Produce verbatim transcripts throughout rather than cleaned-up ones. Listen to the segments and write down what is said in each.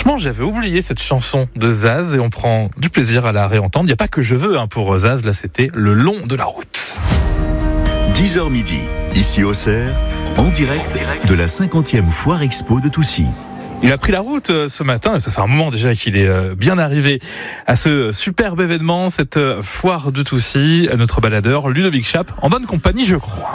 Franchement, j'avais oublié cette chanson de Zaz et on prend du plaisir à la réentendre. Il n'y a pas que je veux hein, pour Zaz, là c'était Le long de la route. dix heures midi, ici au Cerf, en direct de la cinquantième Foire Expo de Toucy. Il a pris la route euh, ce matin, et ça fait un moment déjà qu'il est euh, bien arrivé à ce superbe événement, cette euh, foire de Toucy. Notre baladeur Ludovic Chape, en bonne compagnie je crois.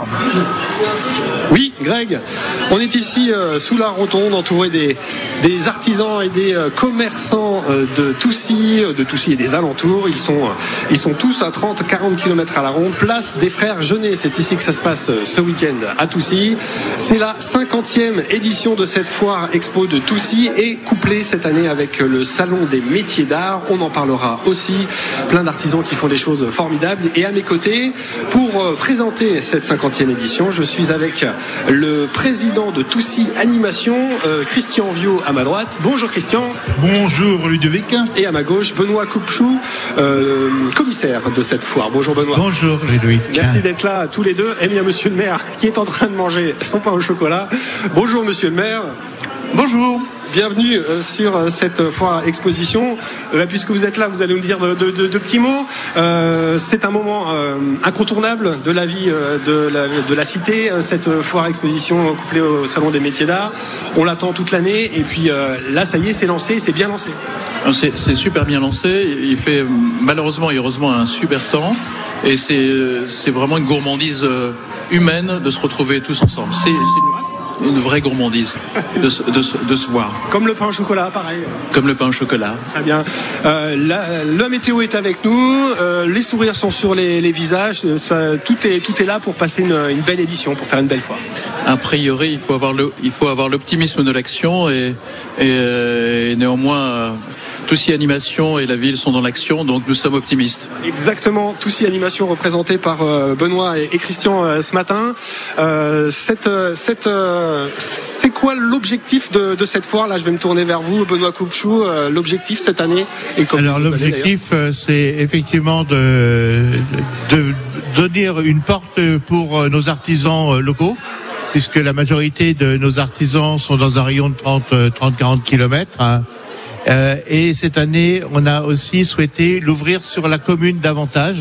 Oui, Greg, on est ici euh, sous la rotonde, entouré des, des artisans et des euh, commerçants euh, de Toucy, de Toucy et des alentours. Ils sont, euh, ils sont tous à trente à quarante kilomètres à la ronde, place des Frères Jeunet. C'est ici que ça se passe euh, ce week-end à Toucy. C'est la cinquantième édition de cette foire expo de Toucy et couplée cette année avec le salon des métiers d'art. On en parlera aussi. Plein d'artisans qui font des choses formidables. Et à mes côtés, pour euh, présenter cette cinquantième édition, je suis avec le président de Toucy Animation, euh, Christian Viau à ma droite. Bonjour Christian. Bonjour Ludovic. Et à ma gauche, Benoît Couchou, euh, commissaire de cette foire. Bonjour Benoît. Bonjour Ludovic. Merci d'être là tous les deux. Et bien monsieur le maire qui est en train de manger son pain au chocolat. Bonjour monsieur le maire. Bonjour. Bienvenue sur cette foire exposition. Puisque vous êtes là, vous allez nous dire de, de, de, de petits mots. Euh, c'est un moment euh, incontournable de la vie euh, de, la, de la cité, cette foire exposition couplée au salon des métiers d'art. On l'attend toute l'année et puis euh, là, ça y est, c'est lancé, c'est bien lancé. C'est, c'est super bien lancé. Il fait malheureusement et heureusement un super temps et c'est, c'est vraiment une gourmandise humaine de se retrouver tous ensemble. C'est, c'est une vraie gourmandise de, de, de se voir. Comme le pain au chocolat, pareil. Comme le pain au chocolat. Très bien. Euh, la, la météo est avec nous, euh, les sourires sont sur les, les visages, ça, tout, est, tout est là pour passer une, une belle édition, pour faire une belle foire. A priori, il faut avoir, le, il faut avoir l'optimisme de l'action et, et, et néanmoins... Euh, Toucy Animation et la ville sont dans l'action, donc nous sommes optimistes. Exactement, Toucy Animation représentée par euh, Benoît et, et Christian euh, ce matin. Euh, cette, cette, euh, c'est quoi l'objectif de, de cette foire ? Là, je vais me tourner vers vous, Benoît Couchou. Euh, l'objectif cette année et comme Alors l'objectif, année, c'est effectivement de, de donner une porte pour nos artisans locaux, puisque la majorité de nos artisans sont dans un rayon de trente à quarante kilomètres. Hein. Euh, et cette année, on a aussi souhaité l'ouvrir sur la commune davantage.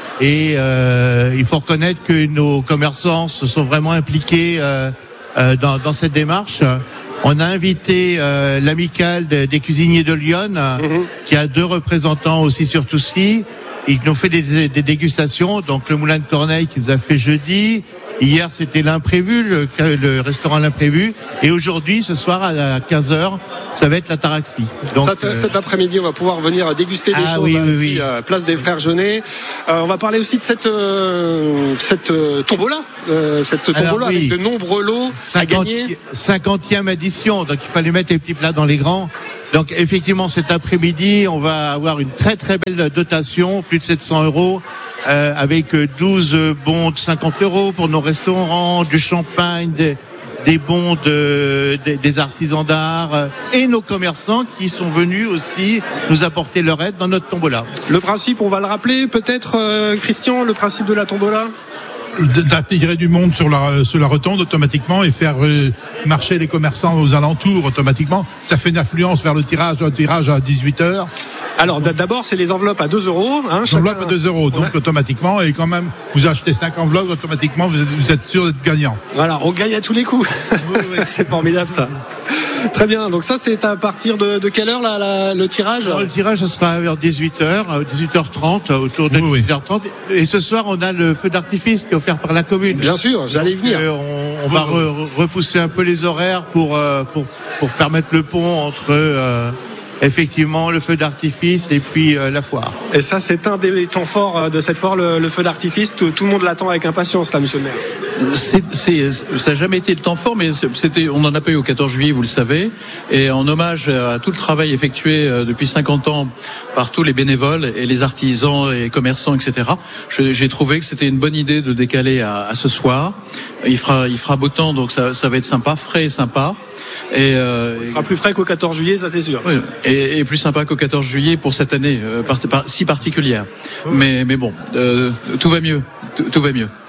Et euh, il faut reconnaître que nos commerçants se sont vraiment impliqués euh, euh, dans, dans cette démarche. On a invité euh, l'amicale des, des cuisiniers de Lyon, mmh. qui a deux représentants aussi sur Toucy. Ils nous ont fait des, des dégustations. Donc le Moulin de Corneille qui nous a fait jeudi. Hier, c'était l'imprévu, le, le restaurant l'imprévu. Et aujourd'hui, ce soir, à quinze heures, ça va être la Taraxie. Donc, cet, euh... cet après-midi, on va pouvoir venir déguster des ah, choses oui, hein, oui, ici, oui. à Place des Frères Jeunet. Euh, on va parler aussi de cette, euh, cette euh, tombola. Euh, cette tombola Alors, oui. avec de nombreux lots cinquante, à gagner. cinquantième édition, donc il fallait mettre les petits plats dans les grands. Donc effectivement, cet après-midi, on va avoir une très très belle dotation, plus de sept cents euros. Euh, avec douze bons de cinquante euros pour nos restaurants, du champagne, des, des bons de, des, des artisans d'art euh, et nos commerçants qui sont venus aussi nous apporter leur aide dans notre tombola. Le principe, on va le rappeler peut-être, euh, Christian, le principe de la tombola ? D'attirer du monde sur la, sur la rotonde automatiquement et faire euh, marcher les commerçants aux alentours automatiquement. Ça fait une influence vers le tirage, le tirage à dix-huit heures. Alors d'abord, c'est les enveloppes à deux euros. Hein, les enveloppes à deux euros, donc a... automatiquement, et quand même, vous achetez cinq enveloppes, automatiquement, vous êtes, vous êtes sûr d'être gagnant. Voilà, on gagne à tous les coups. Oui, oui. C'est formidable ça. Très bien, donc ça c'est à partir de, de quelle heure là, la, le tirage ? Alors, le tirage, ça sera vers dix-huit heures, dix-huit heures trente, autour de oui, dix-huit heures trente. Oui. Et ce soir, on a le feu d'artifice qui est offert par la commune. Bien sûr, j'allais y venir. Euh, on on oui, va oui. Re, repousser un peu les horaires pour, euh, pour, pour permettre le pont entre... Euh, effectivement, le feu d'artifice et puis euh, la foire. Et ça, c'est un des temps forts de cette foire, le, le feu d'artifice. Tout, tout le monde l'attend avec impatience, là, monsieur le maire. C'est, c'est, ça n'a jamais été le temps fort, mais c'était, on n'en a pas eu au quatorze juillet, vous le savez. Et en hommage à tout le travail effectué depuis cinquante ans par tous les bénévoles et les artisans et commerçants, et cetera, je, j'ai trouvé que c'était une bonne idée de décaler à, à ce soir. Il fera, il fera beau temps, donc ça, ça va être sympa, frais et sympa. Et euh, il sera plus frais qu'au quatorze juillet, ça c'est sûr. Oui, et, et plus sympa qu'au quatorze juillet pour cette année euh, par, par, si particulière. Oui. Mais, mais bon, euh, tout va mieux, tout, tout va mieux.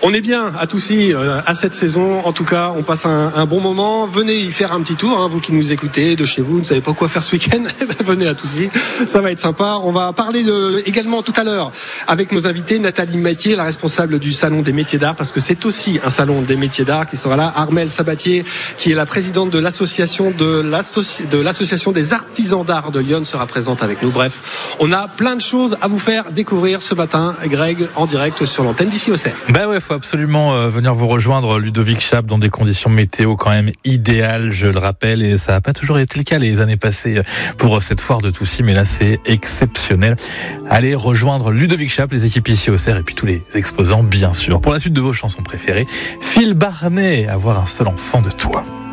On est bien à Toussy euh, à cette saison. En tout cas, on passe un, un bon moment. Venez y faire un petit tour, hein, vous qui nous écoutez de chez vous, ne savez pas quoi faire ce week-end, venez à Toussy, ça va être sympa. On va parler de, également tout à l'heure avec nos invités, Nathalie Mathieu, la responsable du Salon des métiers d'art, parce que c'est aussi un salon des métiers d'art qui sera là. Armelle Sabatier, qui est la présidente de l'association de, l'associ... de l'association des artisans d'art de Lyon, sera présente avec nous. Bref, on a plein de choses à vous faire découvrir ce matin, Greg, en direct sur l'antenne d'Ici Auxerre. Bah ouais, faut absolument euh, venir vous rejoindre, Ludovic Chape, dans des conditions météo quand même idéales, je le rappelle, et ça n'a pas toujours été le cas les années passées pour cette foire de Toussy, mais là c'est exceptionnel. Allez rejoindre Ludovic Chape, les équipes Ici Auxerre et puis tous les exposants bien sûr. Pour la suite de vos chansons préférées, Phil Barnet, Avoir un seul enfant de toi.